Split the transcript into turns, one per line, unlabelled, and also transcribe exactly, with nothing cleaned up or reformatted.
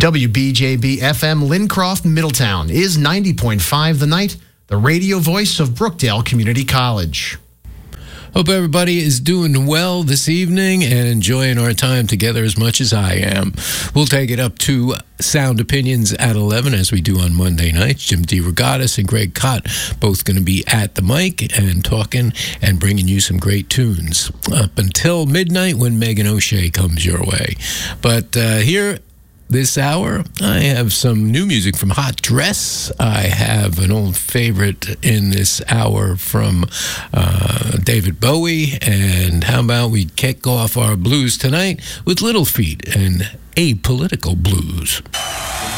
W B J B F M Lincroft, Middletown is ninety point five The Night, the radio voice of Brookdale Community College.
Hope everybody is doing well this evening and enjoying our time together as much as I am. We'll take it up to Sound Opinions at eleven, as we do on Monday nights. Jim DeRogatis and Greg Cott both going to be at the mic and talking and bringing you some great tunes up until midnight when Megan O'Shea comes your way. But uh, here this hour, I have some new music from Hot Dress. I have an old favorite in this hour from uh, David Bowie. And how about we kick off our blues tonight with Little Feat and Apolitical Blues.